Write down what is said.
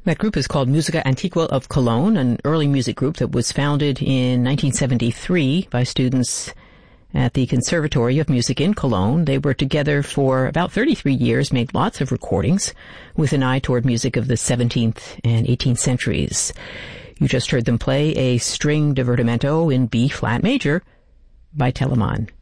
That group is called Musica Antiqua of Cologne, an early music group that was founded in 1973 by students at the Conservatory of Music in Cologne. They were together for about 33 years, made lots of recordings with an eye toward music of the 17th and 18th centuries. You just heard them play a string divertimento in B-flat major by Telemann.